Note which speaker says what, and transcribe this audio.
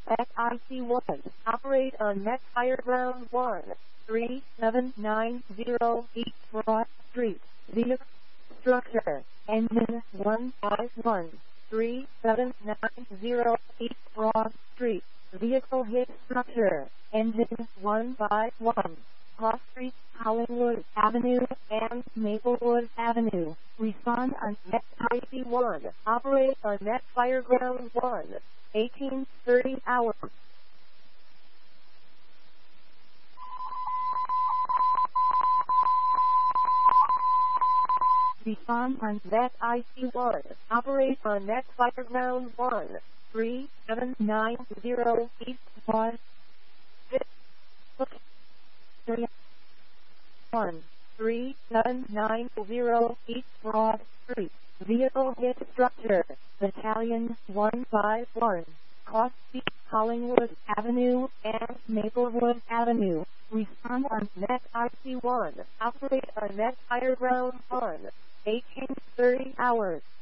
Speaker 1: SIC-1. Operate on Met Fire Ground 1, 37908 Broad Street. Vehicle structure. Engine 151, 37908 Broad Street. Vehicle hit structure. Engine 151. Cross Street, Collingwood Avenue, and Maplewood Avenue. Respond on Met IC-1. Operate on Met Fire Ground 1, 1830 hours. Respond on Met IC-1. Operate on Met Fire Ground 1, 37908 Broad Street. 13908 Broad Street. Vehicle hit structure. Battalion 151. Cross Street, Collingwood Avenue, and Maplewood Avenue. Respond on Met IC-1. Operate on Met Fire Ground 1, 1830 hours.